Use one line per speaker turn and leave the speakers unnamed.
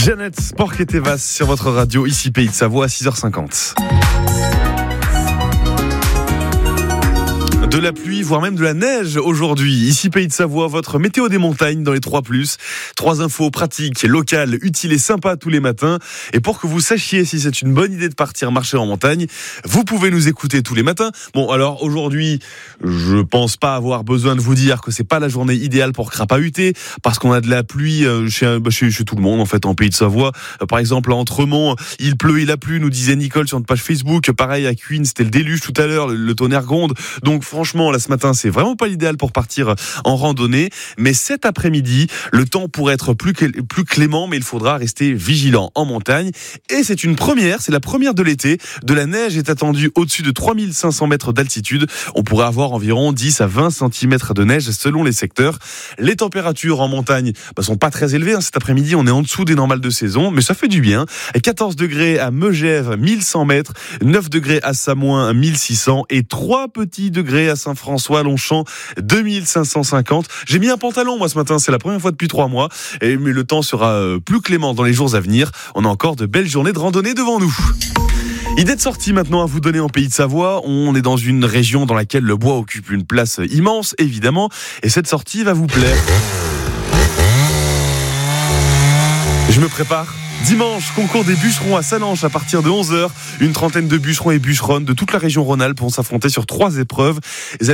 Jeannette Porquet-Tevas sur votre radio, ici Pays de Savoie à 6h50. De la pluie, voire même de la neige aujourd'hui. Ici Pays de Savoie, votre météo des montagnes dans les 3+. 3 infos pratiques, locales, utiles et sympas tous les matins. Et pour que vous sachiez si c'est une bonne idée de partir marcher en montagne, vous pouvez nous écouter tous les matins. Bon, alors aujourd'hui, je pense pas avoir besoin de vous dire que c'est pas la journée idéale pour crapahuter, parce qu'on a de la pluie chez tout le monde en fait en Pays de Savoie. Par exemple à Entremont, il pleut, il a plu, nous disait Nicole sur notre page Facebook. Pareil à Cuines, c'était le déluge tout à l'heure, le tonnerre gronde. Donc franchement, là ce matin, c'est vraiment pas l'idéal pour partir en randonnée. Mais cet après-midi, le temps pourrait être plus clément, mais il faudra rester vigilant en montagne. Et c'est une première, c'est la première de l'été. De la neige est attendue au-dessus de 3500 mètres d'altitude. On pourrait avoir environ 10 à 20 cm de neige selon les secteurs. Les températures en montagne sont pas très élevées. Cet après-midi, on est en dessous des normales de saison, mais ça fait du bien. 14 degrés à Megève, 1100 mètres, 9 degrés à Samoin, 1600 et 3 petits degrés à Saint-François, Longchamp, 2550. J'ai mis un pantalon, moi, ce matin. C'est la première fois depuis 3 mois. Mais le temps sera plus clément dans les jours à venir. On a encore de belles journées de randonnée devant nous. Idée de sortie maintenant à vous donner en Pays de Savoie. On est dans une région dans laquelle le bois occupe une place immense, évidemment. Et cette sortie va vous plaire. Je me prépare. Dimanche, concours des bûcherons à Salanches à partir de 11h. Une trentaine de bûcherons et bûcheronnes de toute la région Rhône-Alpes vont s'affronter sur 3 épreuves.